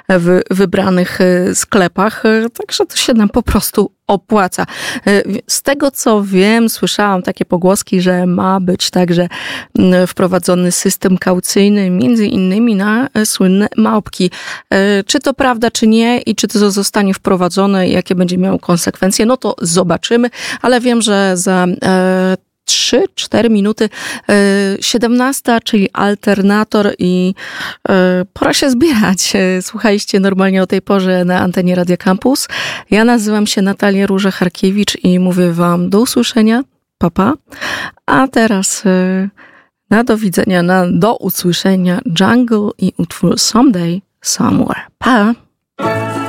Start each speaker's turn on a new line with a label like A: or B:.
A: w wybranych sklepach, także to się nam po prostu opłaca. Z tego co wiem, słyszałam takie pogłoski, że ma być także wprowadzony system kaucyjny, między innymi na słynne małpki. Czy to prawda, czy nie i czy to zostanie wprowadzone i jakie będzie miało konsekwencje, no to zobaczymy, ale wiem, że za 3-4 minuty 17, czyli Alternator i pora się zbierać. Słuchaliście normalnie o tej porze na antenie Radia Campus. Ja nazywam się Natalia Róża-Charkiewicz i mówię wam do usłyszenia. Pa, pa. A teraz na do widzenia, do usłyszenia Jungle i utwór Someday, Somewhere. Pa!